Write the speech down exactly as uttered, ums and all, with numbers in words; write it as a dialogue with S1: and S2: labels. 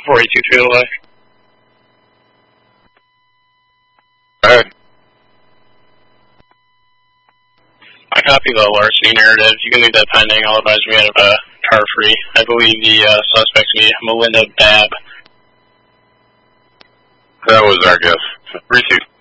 S1: forty-two feet away.
S2: Alright.
S1: I copy the larceny narrative. You can leave that pending. I'll advise we have a car free. I believe the uh, suspect's be Melinda Babb.
S2: That was our guess. Receive.